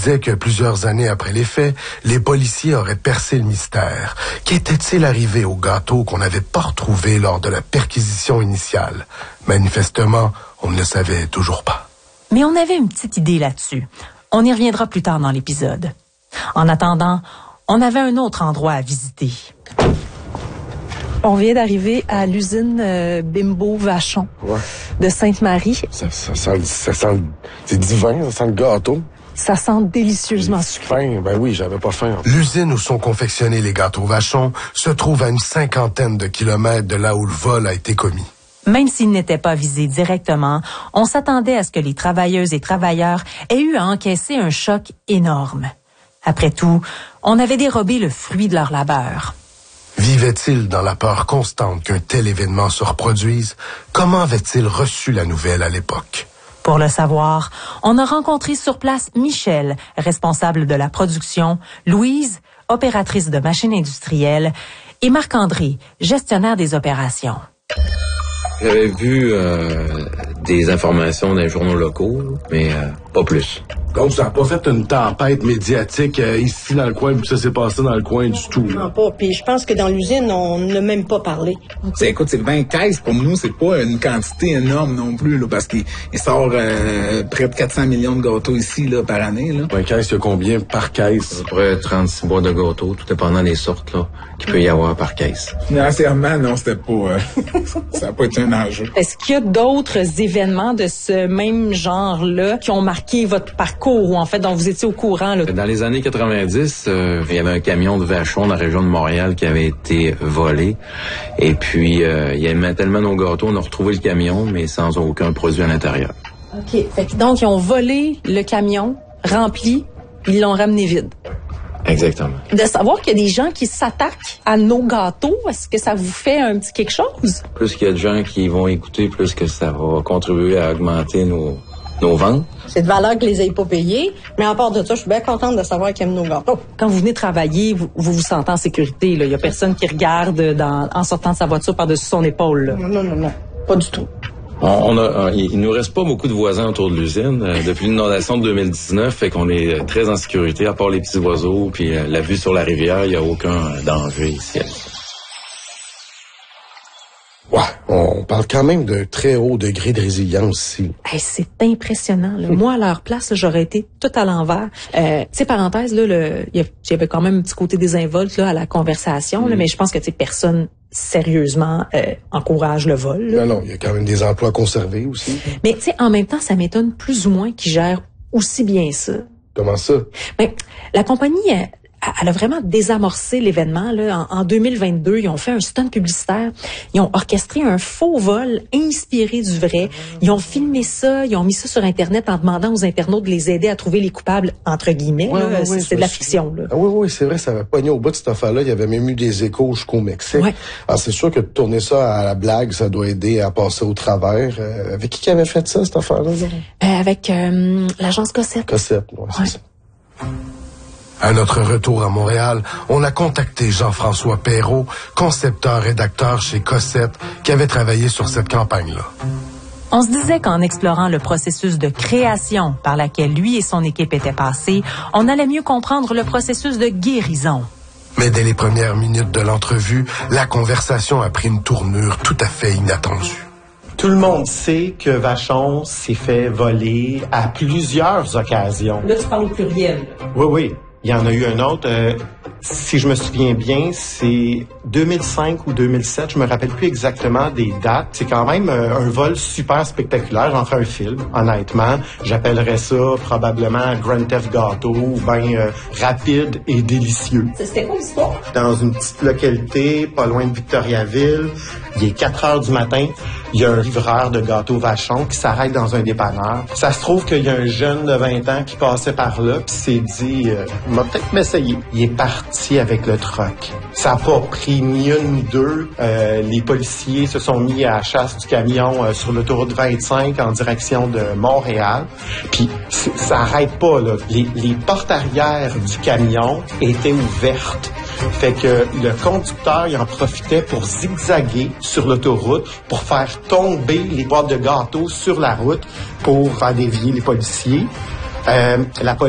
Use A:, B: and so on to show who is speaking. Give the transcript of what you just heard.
A: disait que plusieurs années après les faits, les policiers auraient percé le mystère. Qu'était-il arrivé au gâteau qu'on n'avait pas retrouvé lors de la perquisition initiale? Manifestement, on ne le savait toujours pas.
B: Mais on avait une petite idée là-dessus. On y reviendra plus tard dans l'épisode. En attendant, on avait un autre endroit à visiter. On vient d'arriver à l'usine Bimbo Vachon de Sainte-Marie.
C: Ça sent, c'est divin, ça sent le gâteau.
B: Ça sent délicieusement sucré.
C: Faim, ben oui, j'avais pas faim.
A: L'usine où sont confectionnés les gâteaux Vachon se trouve à une 50aine de kilomètres de là où le vol a été commis.
B: Même s'il n'était pas visé directement, on s'attendait à ce que les travailleuses et travailleurs aient eu à encaisser un choc énorme. Après tout, on avait dérobé le fruit de leur labeur.
A: Vivaient-ils dans la peur constante qu'un tel événement se reproduise? Comment avaient-ils reçu la nouvelle à l'époque?
B: Pour le savoir, on a rencontré sur place Michel, responsable de la production, Louise, opératrice de machines industrielles, et Marc-André, gestionnaire des opérations.
D: J'avais vu des informations dans les journaux locaux, mais pas plus.
C: Donc, ça n'a pas fait une tempête médiatique ici dans le coin, puis ça s'est passé dans le coin du tout.
E: Non, pas. Puis je pense que dans l'usine, on n'a même pas parlé.
F: Écoute, c'est 20 caisses. Pour nous, c'est pas une quantité énorme non plus, là, parce qu'il sort près de 400 millions de gâteaux ici là, par année. Là.
C: 20 caisses, il y a combien par caisse?
D: À peu près 36 boîtes de gâteaux, tout dépendant des sortes là qu'il peut y avoir par caisse.
F: Financièrement, non, c'était pas... ça n'a pas été un enjeu.
B: Est-ce qu'il y a d'autres événements de ce même genre-là qui ont marqué votre parcours ou en fait dont vous étiez au courant? Là?
D: Dans les années 90, il y avait un camion de Vachon dans la région de Montréal qui avait été volé. Et puis, il aimait tellement nos gâteaux, on a retrouvé le camion, mais sans aucun produit à l'intérieur.
B: OK. Fait que donc, ils ont volé le camion, rempli, ils l'ont ramené vide.
D: Exactement.
B: De savoir qu'il y a des gens qui s'attaquent à nos gâteaux, est-ce que ça vous fait un petit quelque chose?
D: Plus qu'il y a de gens qui vont écouter, plus que ça va contribuer à augmenter nos ventes.
E: C'est de valeur que les aient pas payés, mais à part de ça, je suis bien contente de savoir qu'ils aiment nos gâteaux.
B: Quand vous venez travailler, vous vous sentez en sécurité. Là. Il y a personne qui regarde en sortant de sa voiture par-dessus son épaule. Là.
E: Non, pas du tout.
D: Il nous reste pas beaucoup de voisins autour de l'usine. Depuis l'inondation de 2019, fait qu'on est très en sécurité, à part les petits oiseaux, puis la vue sur la rivière, il n'y a aucun danger ici.
C: Ouais, on parle quand même d'un très haut degré de résilience ici.
B: Hey, c'est impressionnant. Là. Moi, à leur place, là, j'aurais été tout à l'envers. Tu sais, parenthèse, là, j'avais quand même un petit côté désinvolte là, à la conversation, là, mais je pense que personne sérieusement encourage le vol. Là.
C: Non, il y a quand même des emplois conservés aussi.
B: Mais tu sais, en même temps, ça m'étonne plus ou moins qu'ils gèrent aussi bien ça.
C: Comment ça?
B: Ben, la compagnie... Elle a vraiment désamorcé l'événement. Là. En 2022, ils ont fait un stunt publicitaire. Ils ont orchestré un faux vol inspiré du vrai. Ils ont filmé ça, ils ont mis ça sur Internet en demandant aux internautes de les aider à trouver les coupables, entre guillemets.
C: Ouais,
B: c'est de la fiction. Là.
C: Ah oui, c'est vrai, ça avait pogné au bout de cette affaire-là. Il y avait même eu des échos jusqu'au Mexique.
B: Ouais.
C: Alors, c'est sûr que de tourner ça à la blague, ça doit aider à passer au travers. Avec qui avait fait ça, cette affaire-là?
B: Avec l'agence Cossette.
C: Cossette, c'est ça.
A: À notre retour à Montréal, on a contacté Jean-François Perrault, concepteur-rédacteur chez Cossette, qui avait travaillé sur cette campagne-là.
B: On se disait qu'en explorant le processus de création par laquelle lui et son équipe étaient passés, on allait mieux comprendre le processus de guérison.
A: Mais dès les premières minutes de l'entrevue, la conversation a pris une tournure tout à fait inattendue.
G: Tout le monde sait que Vachon s'est fait voler à plusieurs occasions.
B: Là, tu parles au pluriel.
G: Oui. Il y en a eu un autre. Si je me souviens bien, c'est 2005 ou 2007. Je me rappelle plus exactement des dates. C'est quand même un vol super spectaculaire. J'en ferai un film, honnêtement. J'appellerais ça probablement Grand Theft Gâteau ou bien rapide et délicieux.
B: C'était quoi l'histoire?
G: Dans une petite localité, pas loin de Victoriaville, il est 4 heures du matin. Il y a un livreur de gâteaux Vachon qui s'arrête dans un dépanneur. Ça se trouve qu'il y a un jeune de 20 ans qui passait par là puis s'est dit on va peut-être m'essayer. Il est parti avec le truck. Ça n'a pas pris ni une ni deux. Les policiers se sont mis à la chasse du camion sur l'autoroute 25 en direction de Montréal. Puis ça n'arrête pas, là. Les portes arrière du camion étaient ouvertes. Fait que le conducteur, il en profitait pour zigzaguer sur l'autoroute, pour faire tomber les boîtes de gâteaux sur la route pour faire dévier les policiers. La police